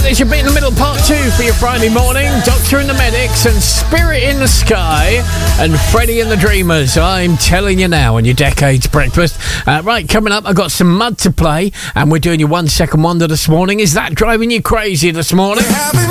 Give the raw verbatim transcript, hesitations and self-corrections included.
there's your bit in the middle, part two for your Friday morning. Doctor and the Medics and Spirit in the Sky and Freddie and the Dreamers. I'm telling you now on your Decades Breakfast. Uh, right, coming up, I've got some mud to play and we're doing your one second wonder this morning. Is that driving you crazy this morning?